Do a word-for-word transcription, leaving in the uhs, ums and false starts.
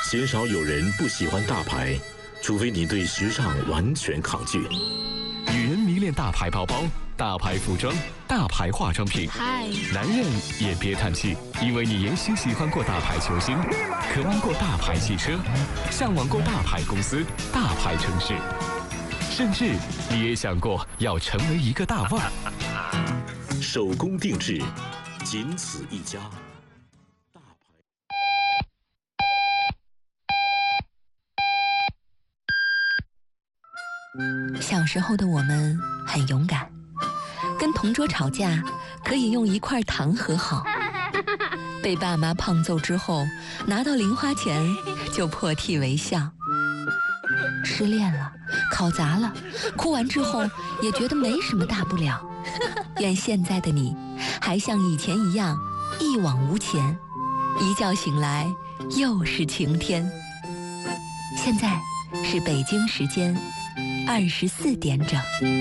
鲜少有人不喜欢大牌，除非你对时尚完全抗拒。 女人迷恋大牌包包、大牌服装、大牌化妆品。 嗨， 男人也别叹气，因为你也许喜欢过大牌球星，渴望过大牌汽车，向往过大牌公司、大牌城市，甚至你也想过要成为一个大腕。 手工定制，仅此一家。 小时候的我们很勇敢，跟同桌吵架可以用一块糖和好，被爸妈胖揍之后拿到零花钱就破涕为笑，失恋了考砸了，哭完之后也觉得没什么大不了。愿现在的你还像以前一样一往无前，一觉醒来又是晴天。现在是北京时间二十四点整。